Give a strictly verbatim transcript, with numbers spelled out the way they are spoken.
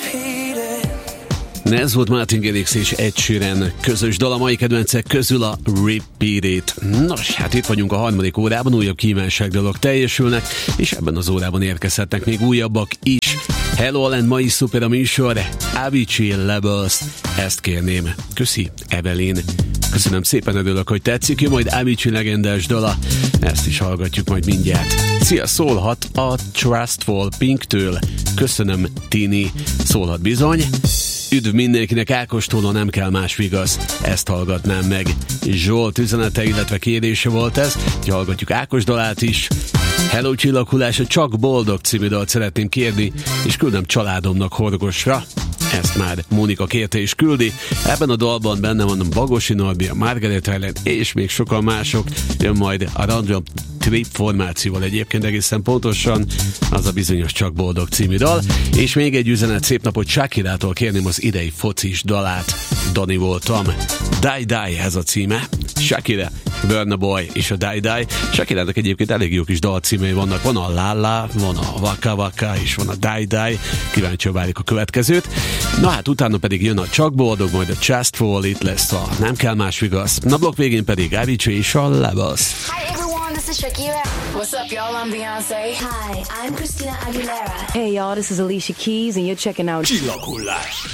Ez volt Martin Garrix és Ed Sheeran közös dal, a mai kedvencek közül a Repeat It. Nos, hát itt vagyunk a harmadik órában, újabb kívánságdalok teljesülnek, és ebben az órában érkezhetnek még újabbak is. Hello Land, mai szuper a műsor, Avicii Levels, ezt kérném. Köszi, Evelyn. Köszönöm szépen, örülök, hogy tetszik. Jön majd Avicii legendás dala, ezt is hallgatjuk majd mindjárt. Szia, szólhat a Trustful Pinktől. Köszönöm, Tini. Szólhat bizony. Üdv mindenkinek, Ákostól, nem kell más vigasz, ezt hallgatnám meg. Zsolt üzenete, illetve kérése volt ez, hogy hallgatjuk Ákos dalát is. Hello Csillaghullás, Csak boldog című dalt szeretném kérni, és küldöm családomnak Horgosra. Ezt már Mónika kérte és küldi. Ebben a dalban benne van a Bagosi Norbi, a Margaret Island és még sokan mások. Jön majd a Random Trip formációval egyébként egészen pontosan, az a bizonyos Csak boldog című dal. És még egy üzenet, szép napot, Shakirától kérném az idei focis dalát. Dani voltam. Die Die ez a címe. Shakira, Burna Boy és a Die Die. Shakirának egyébként elég jó kis dalcímei vannak. Van a Lala, van a Waka Waka és van a Die Die. Kíváncsian várjuk a következőt. Na hát utána pedig jön a Csak boldog, majd a Just Fall, itt lesz a Nem kell más vigasz. Na blokk végén pedig Avicii és a Levels. Hi everyone, this is Shakira. What's up y'all, I'm Beyoncé. Hi, I'm Christina Aguilera. Hey y'all, this is Alicia Keys and you're checking out Csillaghullás.